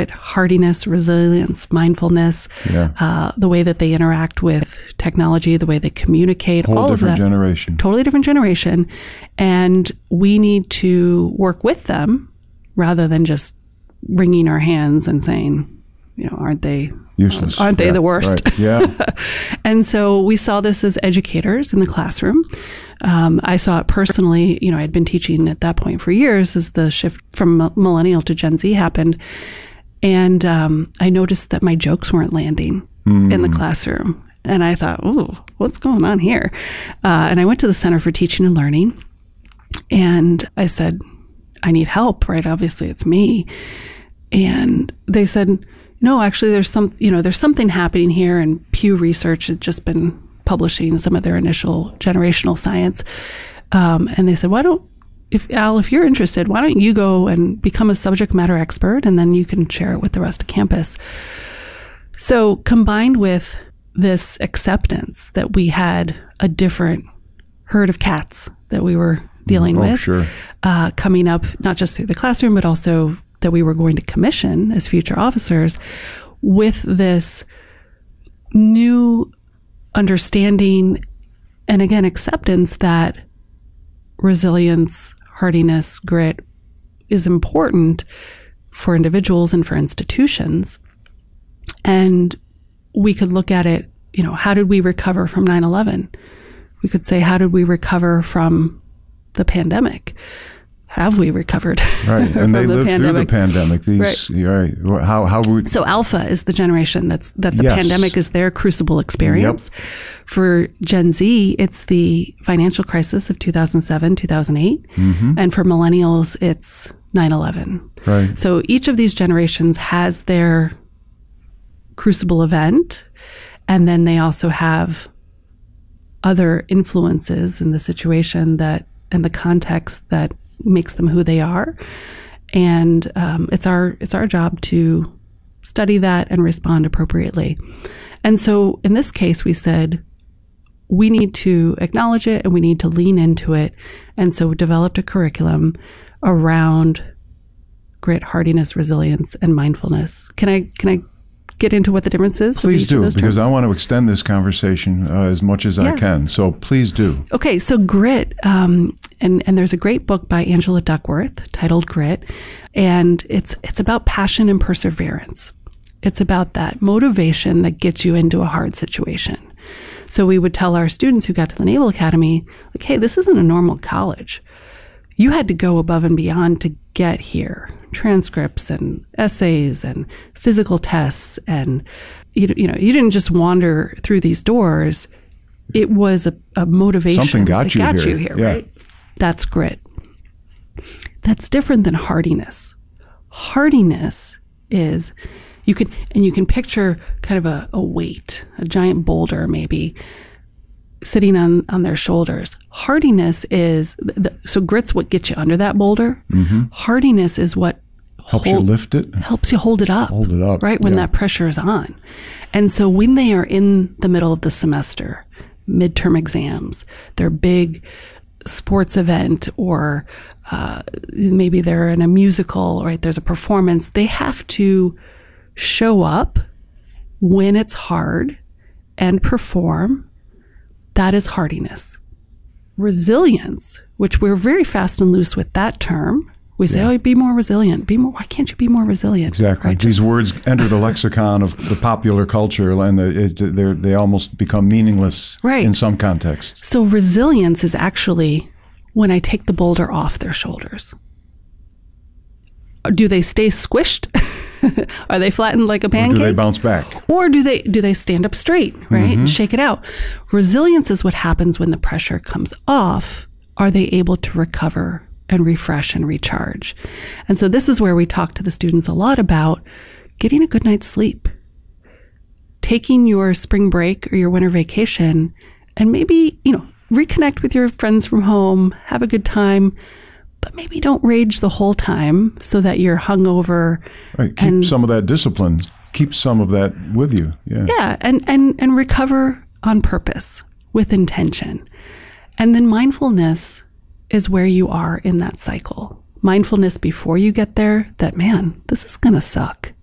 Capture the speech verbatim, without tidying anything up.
grit, hardiness, resilience, mindfulness, yeah. uh, the way that they interact with technology, the way they communicate, Whole all of different that. generation. Totally different generation. And we need to work with them rather than just wringing our hands and saying, you know, aren't they useless? Aren't they yeah, the worst? Right. Yeah. And so we saw this as educators in the classroom. Um, I saw it personally. You know, I'd been teaching at that point for years as the shift from millennial to Gen Z happened. And um, I noticed that my jokes weren't landing mm. in the classroom. And I thought, ooh, what's going on here? Uh, and I went to the Center for Teaching and Learning. And I said, I need help, right? Obviously, it's me. And they said, no, actually, there's some, you know, there's something happening here. And Pew Research had just been publishing some of their initial generational science. Um, and they said, why don't, if Al, if you're interested, why don't you go and become a subject matter expert, and then you can share it with the rest of campus. So combined with this acceptance that we had a different herd of cats that we were dealing oh, with, sure. uh, coming up, not just through the classroom, but also that we were going to commission as future officers, with this new understanding and, again, acceptance that resilience, hardiness, grit is important for individuals and for institutions. And we could look at it, you know, how did we recover from nine eleven? We could say, how did we recover from the pandemic? Have we recovered? Right, and they the lived pandemic? through the pandemic. These, right? right. How how we? So Alpha is the generation that's that the Yes. pandemic is their crucible experience. Yep. For Gen Z, it's the financial crisis of two thousand seven, two thousand eight, Mm-hmm. and for millennials, it's nine eleven. Right. So each of these generations has their crucible event, and then they also have other influences in the situation that and the context that makes them who they are. And um, it's our it's our job to study that and respond appropriately. And so in this case, we said we need to acknowledge it and we need to lean into it. And so we developed a curriculum around grit, hardiness, resilience, and mindfulness. Can I can I get into what the difference is? Please do, because terms? I want to extend this conversation uh, as much as yeah. I can. So please do. Okay, so grit, um, and and there's a great book by Angela Duckworth titled Grit, and it's it's about passion and perseverance. It's about that motivation that gets you into a hard situation. So we would tell our students who got to the Naval Academy, like, hey, this isn't a normal college. You had to go above and beyond to get here. Transcripts and essays and physical tests, and you, you know, you didn't just wander through these doors. It was a, a motivation. Something got that you got here. you here, Yeah. right? That's grit. That's different than hardiness. Hardiness is you can and you can picture kind of a, a weight, a giant boulder maybe, sitting on, on their shoulders. Hardiness is, the, so grit's what gets you under that boulder. Mm-hmm. Hardiness is what Helps hold, you lift it? Helps you hold it up. Hold it up. Right, when yeah. that pressure is on. And so when they are in the middle of the semester, midterm exams, their big sports event, or uh, maybe they're in a musical, right, there's a performance, they have to show up when it's hard and perform. That is hardiness. Resilience, which we're very fast and loose with that term. We say, yeah. oh, be more resilient. Be more. Why can't you be more resilient? Exactly. Right? These Just, words enter the lexicon of the popular culture, and they they almost become meaningless right. in some contexts. So resilience is actually when I take the boulder off their shoulders. Do they stay squished? Are they flattened like a pancake? Or do they bounce back? Or do they do they stand up straight, right? Mm-hmm. And shake it out. Resilience is what happens when the pressure comes off. Are they able to recover and refresh and recharge? And so this is where we talk to the students a lot about getting a good night's sleep, taking your spring break or your winter vacation, and maybe, you know, reconnect with your friends from home, have a good time, but maybe don't rage the whole time so that you're hungover. Right. Keep and, some of that discipline. Keep some of that with you. Yeah. Yeah. And, and, and recover on purpose with intention. And then mindfulness is where you are in that cycle. Mindfulness before you get there, that, man, this is going to suck.